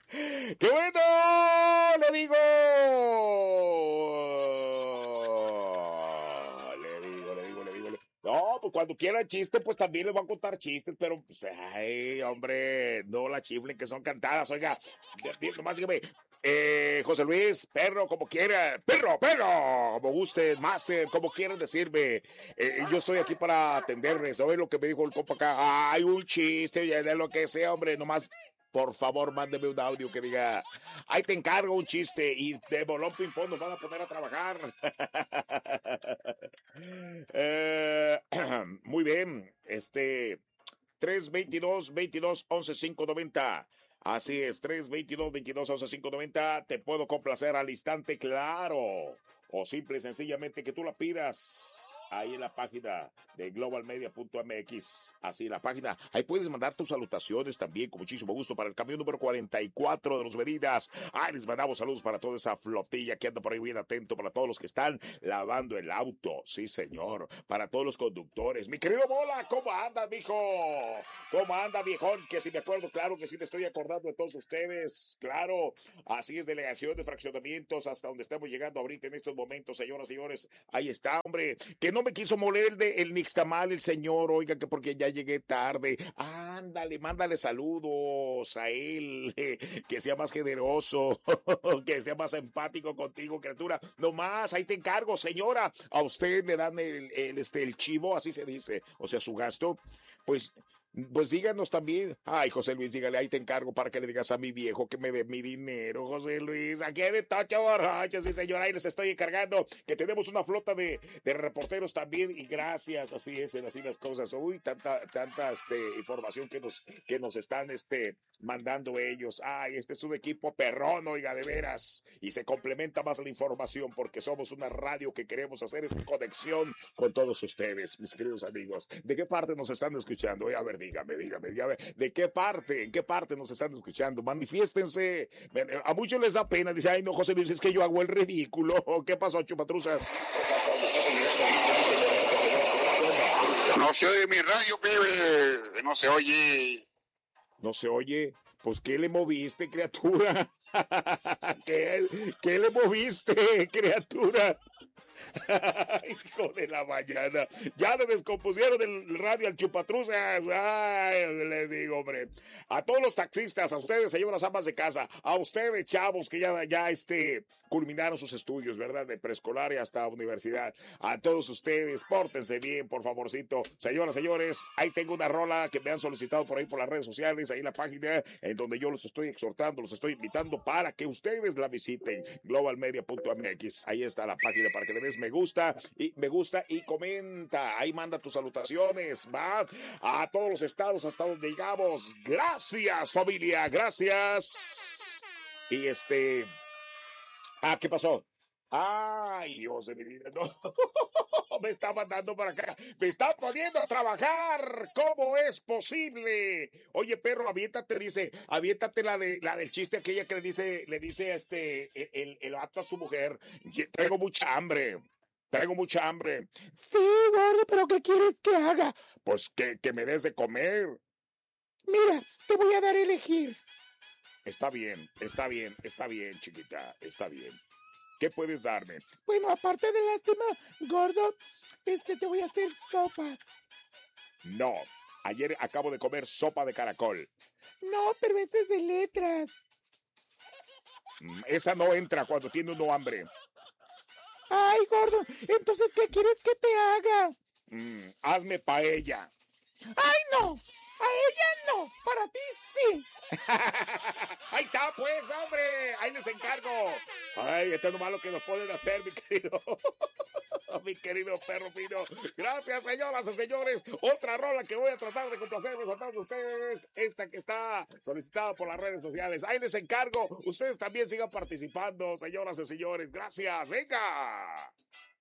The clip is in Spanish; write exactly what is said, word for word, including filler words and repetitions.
¡Qué bueno! Le digo. Le digo, le digo, le digo. Le... No, pues cuando quieran chiste, pues también les voy a contar chistes, pero, pues, ay, hombre, no la chiflen que son cantadas, oiga. Nomás dígame, eh, José Luis, perro, como quiera, perro, perro, como gusten, máster, como quieran decirme. Eh, yo estoy aquí para atenderles. ¿Sabes lo que me dijo el compa acá? Ay, un chiste, ya de lo que sea, hombre, nomás. Por favor, mándeme un audio que diga, ahí te encargo un chiste y de bolón ping pong nos van a poner a trabajar. eh, muy bien, este, tres veintidós, veintidós, once, cinco noventa. Así es, tres veintidós, veintidós, once, cinco noventa. Te puedo complacer al instante, claro. O simple y sencillamente que tú la pidas. Ahí en la página de global media punto m x, así la página, ahí puedes mandar tus salutaciones también, con muchísimo gusto, para el camión número cuarenta y cuatro de los Medidas. Ahí les mandamos saludos para toda esa flotilla que anda por ahí bien atento, para todos los que están lavando el auto, sí señor, para todos los conductores. Mi querido Mola, ¿cómo andas, mijo? ¿Cómo anda, viejón? Que si me acuerdo, claro que sí me estoy acordando de todos ustedes, claro, así es, delegación de fraccionamientos, hasta donde estamos llegando ahorita en estos momentos, señoras y señores, ahí está, hombre, que no me quiso moler el, de, el nixtamal, el señor, oiga, que porque ya llegué tarde. Ándale, mándale saludos a él, que sea más generoso, que sea más empático contigo, criatura. No más, ahí te encargo, señora. A usted le dan el, el, este, el chivo, así se dice, o sea, su gasto, pues... Pues díganos también, ay, José Luis, dígale, ahí te encargo para que le digas a mi viejo que me dé mi dinero, José Luis, aquí hay de tacha borracha, sí señor, ahí les estoy encargando, que tenemos una flota de, de reporteros también, y gracias, así es, así las cosas, uy, tanta, tanta, este, información que nos, que nos están, este, mandando ellos, ay, este es un equipo perrón, oiga, de veras, y se complementa más la información, porque somos una radio que queremos hacer esta conexión con todos ustedes, mis queridos amigos. ¿De qué parte nos están escuchando? A ver, dígame, dígame, dígame, ¿de qué parte, en qué parte nos están escuchando? Manifiéstense. A muchos les da pena, dice, ay no, José Luis, es que yo hago el ridículo. ¿Qué pasó, chupatruzas? No se oye mi radio, bebé, no se oye. ¿No se oye? Pues, ¿qué le moviste, criatura? ¿Qué, ¿Qué le moviste, criatura? Hijo de la mañana, ya le descompusieron el radio al chupatruzas. Ay, les digo, hombre, a todos los taxistas, a ustedes, señoras amas de casa, a ustedes, chavos, que ya, ya este, culminaron sus estudios, ¿verdad? De preescolar y hasta universidad, a todos ustedes, pórtense bien, por favorcito. Señoras, señores, ahí tengo una rola que me han solicitado por ahí por las redes sociales, ahí en la página en donde yo los estoy exhortando, los estoy invitando para que ustedes la visiten, global media punto m x. Ahí está la página para que le des me gusta y me gusta y comenta. Ahí manda tus salutaciones, va a todos los estados hasta donde llegamos. Gracias, familia, gracias. Y este, ah, ¿qué pasó? Ay, Dios de mi vida, no. Me está mandando para acá, me está poniendo a trabajar. ¿Cómo es posible? Oye, perro, aviéntate, dice, aviéntate la de la del chiste aquella que le dice, le dice este el, el, el vato a su mujer. Traigo mucha hambre. Traigo mucha hambre. Sí, gordo, pero ¿qué quieres que haga? Pues que, que me des de comer. Mira, te voy a dar a elegir. Está bien, está bien, está bien, chiquita, está bien. ¿Qué puedes darme? Bueno, aparte de lástima, gordo, este, te voy a hacer sopas. No, ayer acabo de comer sopa de caracol. No, pero esta es de letras. Esa no entra cuando tiene uno hambre. Ay, gordo, entonces, ¿qué quieres que te haga? Mm, hazme paella. ¡Ay, no! ¡A ella no! ¡Para ti sí! ¡Ahí está, pues, hombre! ¡Ahí les encargo! ¡Ay, esto es lo malo que nos pueden hacer, mi querido! Mi querido perro fino. Gracias, señoras y señores. Otra rola que voy a tratar de complacerles a todos ustedes. Esta que está solicitada por las redes sociales. Ahí les encargo. Ustedes también sigan participando, señoras y señores. Gracias. ¡Venga!